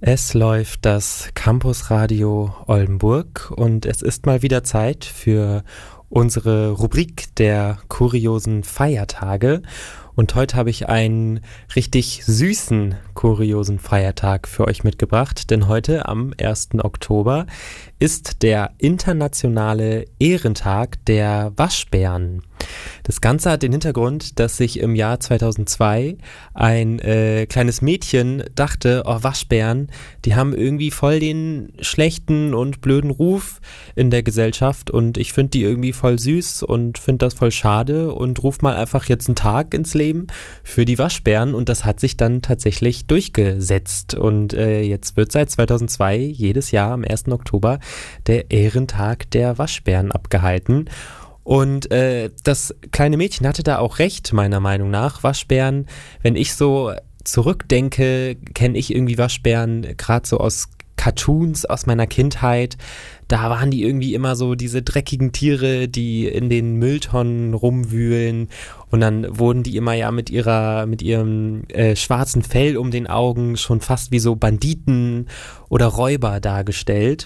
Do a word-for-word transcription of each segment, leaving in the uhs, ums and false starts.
Es läuft das Campusradio Oldenburg und es ist mal wieder Zeit für unsere Rubrik der kuriosen Feiertage. Und heute habe ich einen richtig süßen, kuriosen Feiertag für euch mitgebracht, denn heute am ersten Oktober ist der internationale Ehrentag der Waschbären. Das Ganze hat den Hintergrund, dass sich im Jahr zweitausendzwei ein äh, kleines Mädchen dachte, oh, Waschbären, die haben irgendwie voll den schlechten und blöden Ruf in der Gesellschaft und ich finde die irgendwie voll süß und finde das voll schade und ruf mal einfach jetzt einen Tag ins Leben für die Waschbären und das hat sich dann tatsächlich durchgesetzt und äh, jetzt wird seit zweitausendzwei jedes Jahr am ersten Oktober der Ehrentag der Waschbären abgehalten. Und äh, das kleine Mädchen hatte da auch recht, meiner Meinung nach. Waschbären, wenn ich so zurückdenke, kenne ich irgendwie Waschbären gerade so aus Cartoons aus meiner Kindheit. Da waren die irgendwie immer so diese dreckigen Tiere, die in den Mülltonnen rumwühlen und dann wurden die immer ja mit ihrer, mit ihrem äh, schwarzen Fell um den Augen schon fast wie so Banditen oder Räuber dargestellt.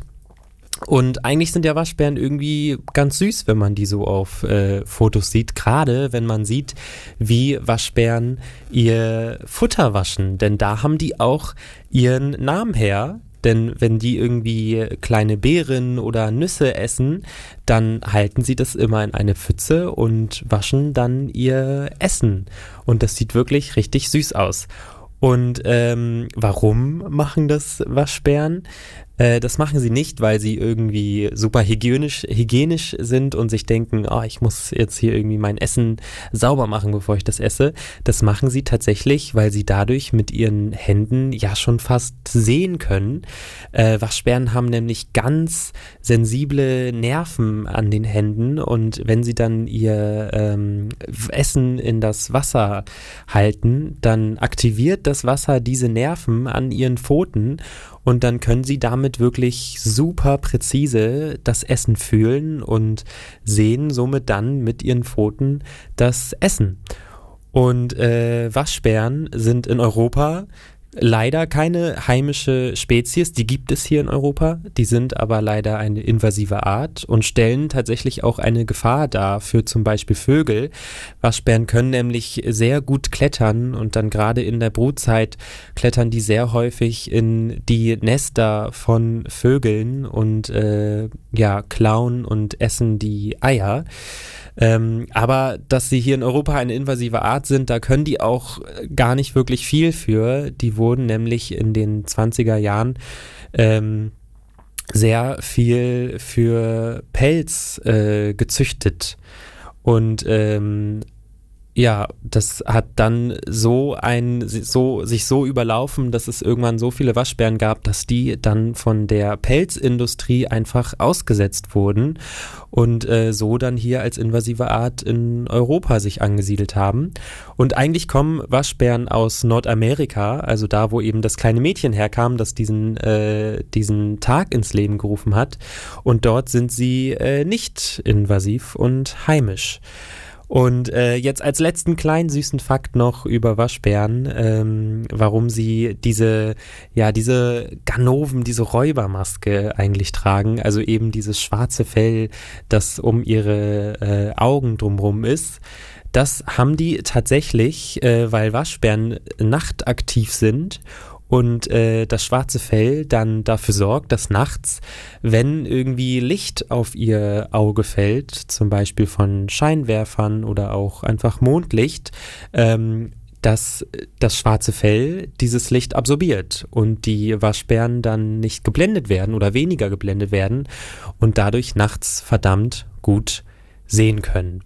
Und eigentlich sind ja Waschbären irgendwie ganz süß, wenn man die so auf äh, Fotos sieht. Gerade wenn man sieht, wie Waschbären ihr Futter waschen. Denn da haben die auch ihren Namen her. Denn wenn die irgendwie kleine Beeren oder Nüsse essen, dann halten sie das immer in eine Pfütze und waschen dann ihr Essen. Und das sieht wirklich richtig süß aus. Und ähm, warum machen das Waschbären? Äh, das machen sie nicht, weil sie irgendwie super hygienisch, hygienisch sind und sich denken, oh, ich muss jetzt hier irgendwie mein Essen sauber machen, bevor ich das esse. Das machen sie tatsächlich, weil sie dadurch mit ihren Händen ja schon fast sehen können. Äh, Waschbären haben nämlich ganz sensible Nerven an den Händen und wenn sie dann ihr ähm, Essen in das Wasser halten, dann aktiviert das Wasser diese Nerven an ihren Pfoten und dann können sie damit wirklich super präzise das Essen fühlen und sehen somit dann mit ihren Pfoten das Essen. Und äh, Waschbären sind in Europa leider keine heimische Spezies, die gibt es hier in Europa, die sind aber leider eine invasive Art und stellen tatsächlich auch eine Gefahr dar für zum Beispiel Vögel. Waschbären können nämlich sehr gut klettern und dann gerade in der Brutzeit klettern die sehr häufig in die Nester von Vögeln und äh, ja, klauen und essen die Eier. Ähm, aber dass sie hier in Europa eine invasive Art sind, da können die auch gar nicht wirklich viel für. Die wurden nämlich in den zwanziger Jahren ähm, sehr viel für Pelz äh, gezüchtet. Und ähm, ja, das hat dann so ein, so, sich so überlaufen, dass es irgendwann so viele Waschbären gab, dass die dann von der Pelzindustrie einfach ausgesetzt wurden und äh, so dann hier als invasive Art in Europa sich angesiedelt haben. Und eigentlich kommen Waschbären aus Nordamerika, also da, wo eben das kleine Mädchen herkam, das diesen, äh, diesen Tag ins Leben gerufen hat. Und dort sind sie äh, nicht invasiv und heimisch. Und äh, jetzt als letzten kleinen süßen Fakt noch über Waschbären, ähm, warum sie diese, ja, diese Ganoven, diese Räubermaske eigentlich tragen, also eben dieses schwarze Fell, das um ihre äh, Augen drumherum ist. Das haben die tatsächlich, äh, weil Waschbären nachtaktiv sind und äh, das schwarze Fell dann dafür sorgt, dass nachts, wenn irgendwie Licht auf ihr Auge fällt, zum Beispiel von Scheinwerfern oder auch einfach Mondlicht, ähm, dass das schwarze Fell dieses Licht absorbiert und die Waschbären dann nicht geblendet werden oder weniger geblendet werden und dadurch nachts verdammt gut sehen können.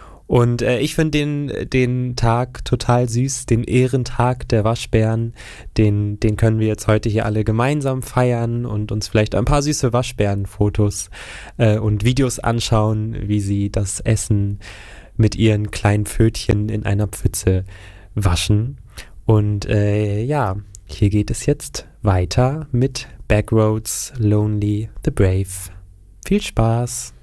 Und äh, ich finde den, den Tag total süß, den Ehrentag der Waschbären, den, den können wir jetzt heute hier alle gemeinsam feiern und uns vielleicht ein paar süße Waschbärenfotos äh, und Videos anschauen, wie sie das Essen mit ihren kleinen Pfötchen in einer Pfütze waschen. Und äh, ja, hier geht es jetzt weiter mit Backroads, Lonely, The Brave. Viel Spaß!